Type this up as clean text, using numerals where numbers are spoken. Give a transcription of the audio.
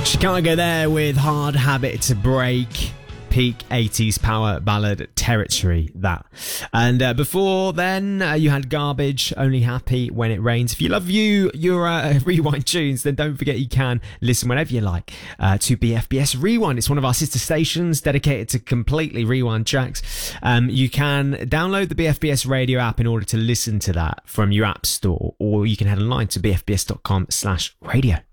Chicago there with Hard Habit to Break. Peak 80s power ballad territory, that. And before then, you had Garbage, Only Happy When It Rains. If you love your Rewind tunes, then don't forget you can listen whenever you like to BFBS Rewind. It's one of our sister stations dedicated to completely rewind tracks. You can download the BFBS radio app in order to listen to that from your app store, or you can head online to bfbs.com/radio.